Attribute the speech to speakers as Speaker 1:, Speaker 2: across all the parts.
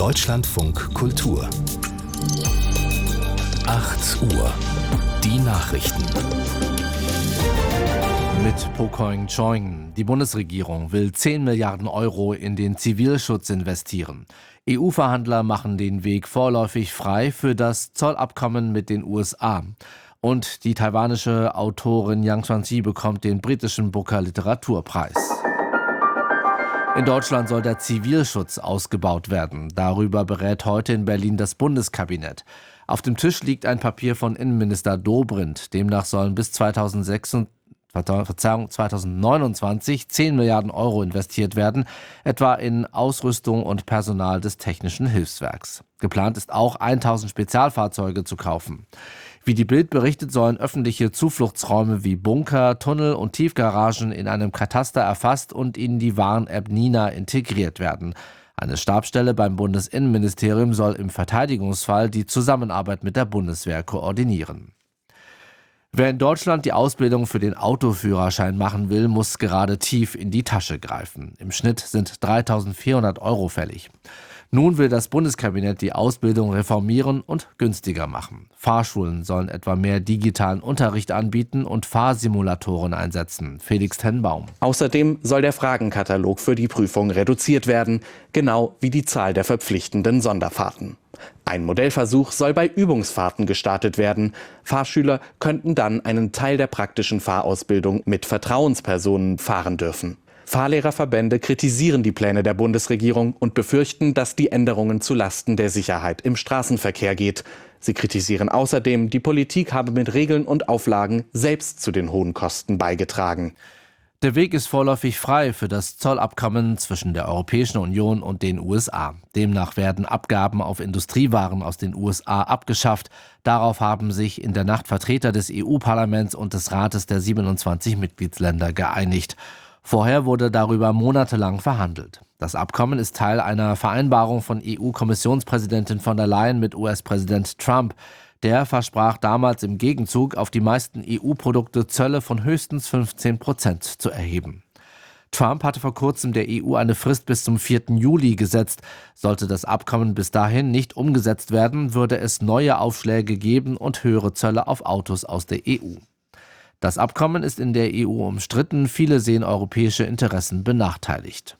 Speaker 1: Deutschlandfunk Kultur 8 Uhr. Die Nachrichten.
Speaker 2: Mit Pokoing Choing. Die Bundesregierung will 10 Milliarden Euro in den Zivilschutz investieren. EU-Verhandler machen den Weg vorläufig frei für das Zollabkommen mit den USA. Und die taiwanische Autorin Yang Shanxi bekommt den britischen Booker Literaturpreis. In Deutschland soll der Zivilschutz ausgebaut werden. Darüber berät heute in Berlin das Bundeskabinett. Auf dem Tisch liegt ein Papier von Innenminister Dobrindt. Demnach sollen bis 2029 10 Milliarden Euro investiert werden, etwa in Ausrüstung und Personal des Technischen Hilfswerks. Geplant ist auch, 1000 Spezialfahrzeuge zu kaufen. Wie die Bild berichtet, sollen öffentliche Zufluchtsräume wie Bunker, Tunnel und Tiefgaragen in einem Kataster erfasst und in die Warn-App Nina integriert werden. Eine Stabsstelle beim Bundesinnenministerium soll im Verteidigungsfall die Zusammenarbeit mit der Bundeswehr koordinieren. Wer in Deutschland die Ausbildung für den Autoführerschein machen will, muss gerade tief in die Tasche greifen. Im Schnitt sind 3.400 Euro fällig. Nun will das Bundeskabinett die Ausbildung reformieren und günstiger machen. Fahrschulen sollen etwa mehr digitalen Unterricht anbieten und Fahrsimulatoren einsetzen. Felix Tenbaum.
Speaker 3: Außerdem soll der Fragenkatalog für die Prüfung reduziert werden, genau wie die Zahl der verpflichtenden Sonderfahrten. Ein Modellversuch soll bei Übungsfahrten gestartet werden. Fahrschüler könnten dann einen Teil der praktischen Fahrausbildung mit Vertrauenspersonen fahren dürfen. Fahrlehrerverbände kritisieren die Pläne der Bundesregierung und befürchten, dass die Änderungen zulasten der Sicherheit im Straßenverkehr geht. Sie kritisieren außerdem, die Politik habe mit Regeln und Auflagen selbst zu den hohen Kosten beigetragen.
Speaker 2: Der Weg ist vorläufig frei für das Zollabkommen zwischen der Europäischen Union und den USA. Demnach werden Abgaben auf Industriewaren aus den USA abgeschafft. Darauf haben sich in der Nacht Vertreter des EU-Parlaments und des Rates der 27 Mitgliedsländer geeinigt. Vorher wurde darüber monatelang verhandelt. Das Abkommen ist Teil einer Vereinbarung von EU-Kommissionspräsidentin von der Leyen mit US-Präsident Trump. Der versprach damals im Gegenzug auf die meisten EU-Produkte Zölle von höchstens 15% zu erheben. Trump hatte vor kurzem der EU eine Frist bis zum 4. Juli gesetzt. Sollte das Abkommen bis dahin nicht umgesetzt werden, würde es neue Aufschläge geben und höhere Zölle auf Autos aus der EU. Das Abkommen ist in der EU umstritten. Viele sehen europäische Interessen benachteiligt.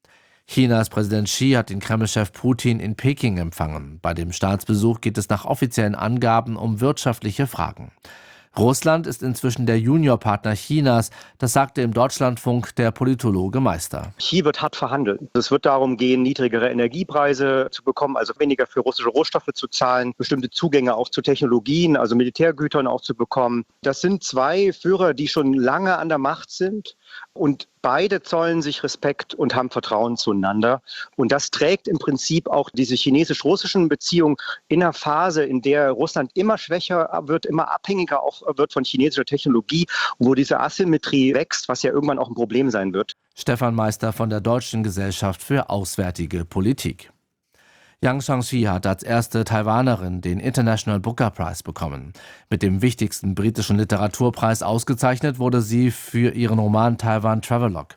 Speaker 2: Chinas Präsident Xi hat den Kreml-Chef Putin in Peking empfangen. Bei dem Staatsbesuch geht es nach offiziellen Angaben um wirtschaftliche Fragen. Russland ist inzwischen der Juniorpartner Chinas, das sagte im Deutschlandfunk der Politologe Meister.
Speaker 4: Hier wird hart verhandelt. Es wird darum gehen, niedrigere Energiepreise zu bekommen, also weniger für russische Rohstoffe zu zahlen, bestimmte Zugänge auch zu Technologien, also Militärgütern auch zu bekommen. Das sind zwei Führer, die schon lange an der Macht sind und beide zollen sich Respekt und haben Vertrauen zueinander. Und das trägt im Prinzip auch diese chinesisch-russischen Beziehungen in einer Phase, in der Russland immer schwächer wird, immer abhängiger auch wird von chinesischer Technologie, wo diese Asymmetrie wächst, was ja irgendwann auch ein Problem sein wird.
Speaker 2: Stefan Meister von der Deutschen Gesellschaft für Auswärtige Politik. Yang Shanxi hat als erste Taiwanerin den International Booker Prize bekommen. Mit dem wichtigsten britischen Literaturpreis ausgezeichnet wurde sie für ihren Roman Taiwan Travelogue.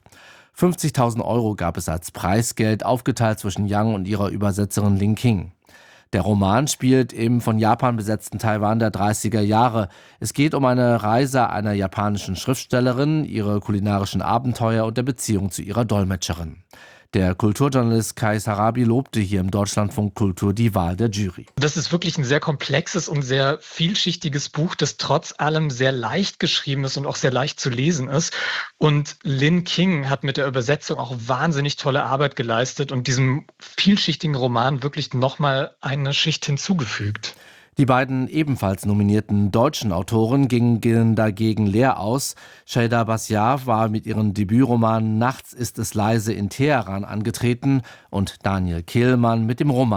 Speaker 2: 50.000 Euro gab es als Preisgeld, aufgeteilt zwischen Yang und ihrer Übersetzerin Lin King. Der Roman spielt im von Japan besetzten Taiwan der 30er Jahre. Es geht um eine Reise einer japanischen Schriftstellerin, ihre kulinarischen Abenteuer und der Beziehung zu ihrer Dolmetscherin. Der Kulturjournalist Kai Sarabi lobte hier im Deutschlandfunk Kultur die Wahl der Jury.
Speaker 5: Das ist wirklich ein sehr komplexes und sehr vielschichtiges Buch, das trotz allem sehr leicht geschrieben ist und auch sehr leicht zu lesen ist. Und Lin King hat mit der Übersetzung auch wahnsinnig tolle Arbeit geleistet und diesem vielschichtigen Roman wirklich nochmal eine Schicht hinzugefügt.
Speaker 2: Die beiden ebenfalls nominierten deutschen Autoren gingen dagegen leer aus. Şeyda Basyar war mit ihrem Debütroman Nachts ist es leise in Teheran angetreten und Daniel Kehlmann mit dem Roman